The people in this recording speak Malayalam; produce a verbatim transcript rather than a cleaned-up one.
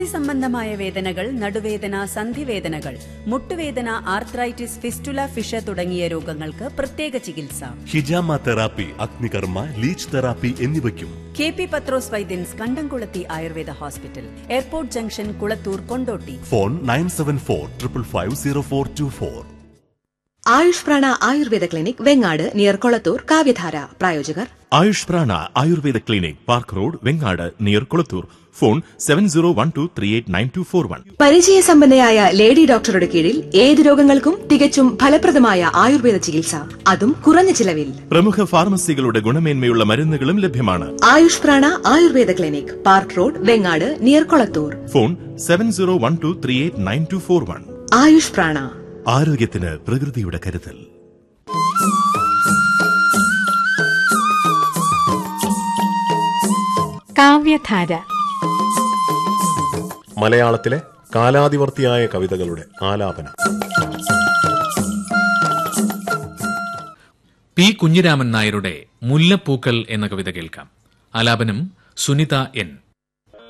സംബന്ധമായ വേദനകൾ, നടുവേദന, സന്ധിവേദനകൾ, മുട്ടുവേദന, ആർത്രൈറ്റിസ്, ഫിസ്റ്റുല, ഫിഷ തുടങ്ങിയ രോഗങ്ങൾക്ക് പ്രത്യേക ചികിത്സ. ഹിജാമ തെറാപ്പി, അഗ്നികർമ്മ, ലീച്ച് തെറാപ്പി എന്നിവയ്ക്കും കെ പി പത്രോസ് വൈദ്യൻസ്, കണ്ടംകുളത്തി Ayurveda hospital, airport junction, Kulathur, Kondotty. Phone nine seven four triple five zero four to four. Ayush Prana Ayurveda clinic, Vengad, near Kolathur. കാവ്യധാര പ്രായോജകർ ആയുഷ് പ്രാണ Ayurveda clinic, park road, Vengad, near Kolathur. Phone seven zero one two three eight nine to four one. പരിചയസമ്പന്നയായ lady ഡോക്ടറുടെ കീഴിൽ ഏത് രോഗങ്ങൾക്കും തികച്ചും ഫലപ്രദമായ ആയുർവേദ ചികിത്സ, അതും കുറഞ്ഞ ചിലവിൽ. പ്രമുഖ ഫാർമസികളുടെ ഗുണമേന്മയുള്ള മരുന്നുകളും ലഭ്യമാണ്. ആയുഷ് പ്രാണ Ayurveda clinic, park road, Vengad, near Kolathur. Phone seven zero one two three eight nine to four one. Ayush പ്രാണ, ആരോഗ്യത്തിന് പ്രകൃതിയുടെ കരുതൽ. കാവ്യധാര മലയാളത്തിലെ കാലാതിവർത്തിയായ കവിതകളുടെ ആലാപനം. പി കുഞ്ഞിരാമൻ നായരുടെ മുല്ലപ്പൂക്കൾ എന്ന കവിത കേൾക്കാം. ആലാപനം സുനിത എൻ.